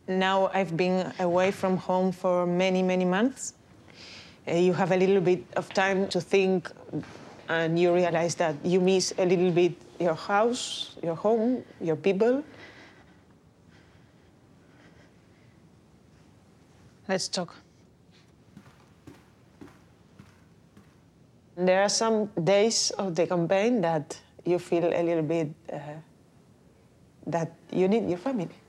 Now I've been away from home for many, many months. You have a little bit of time to think, and you realize that you miss a little bit your house, your home, your people. Let's talk. There are some days of the campaign that you feel a little bit that you need your family.